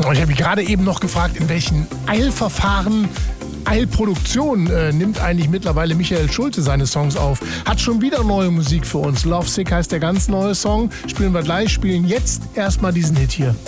Und ich habe mich gerade eben noch gefragt, in welchen Eilverfahren, Eilproduktion nimmt eigentlich mittlerweile Michael Schulte seine Songs auf. Hat schon wieder neue Musik für uns. Love Sick heißt der ganz neue Song. Spielen wir gleich, spielen jetzt erstmal diesen Hit hier.